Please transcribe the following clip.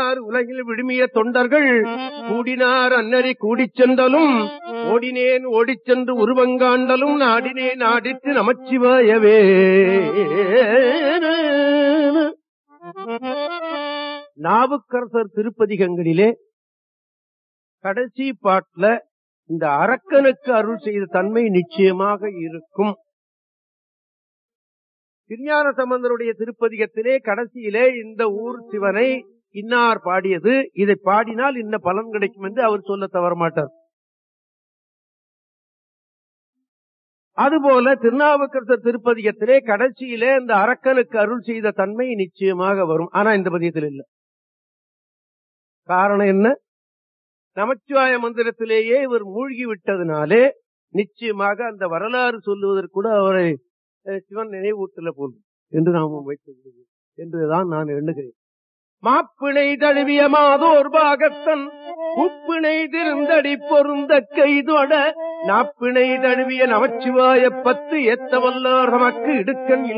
கூடினார் உலகில் விடுமிய தொண்டர்கள் கூடினார் அன்னறி கூடிச் சென்றலும் ஓடினேன் ஓடிச் சென்று உருவங்காண்டலும் நாடினேன் நாடித்து நமச்சிவாயவே. நாவுக்கரசர் திருப்பதிகங்களிலே கடைசி பாட்டுல இந்த அரக்கனுக்கு அருள் செய்த தன்மை நிச்சயமாக இருக்கும். திருஞான சம்பந்தருடைய திருப்பதிகத்திலே கடைசியிலே இந்த ஊர் சிவனை இன்னார் பாடியது, இதை பாடினால் இன்ன பலன் கிடைக்கும் என்று அவர் சொல்ல தவற மாட்டார். அதுபோல திருநாவுக்கரசர் திருப்பதிகத்திலே கடைசியிலே இந்த அரக்கனுக்கு அருள் செய்த தன்மை நிச்சயமாக வரும். ஆனா இந்த பதியத்தில் இல்லை. காரணம் என்ன? நமச்சிவாய மந்திரத்திலேயே இவர் மூழ்கி விட்டதுனாலே நிச்சயமாக அந்த வரலாறு சொல்லுவதற்கு கூட அவரை சிவன் நினைவூட்டல போலும் என்று நாம் வைத்தது என்றுதான் நான் எண்ணுகிறேன். மாப்பிணை தழுவிய மாதோர் பாகத்தன் உப்பிணை திருந்தடி பொருந்த கைதொட நாப்பிணை தழுவிய நமச்சிவாய பத்து ஏத்த வல்லார் நமக்கு இடுக்கண்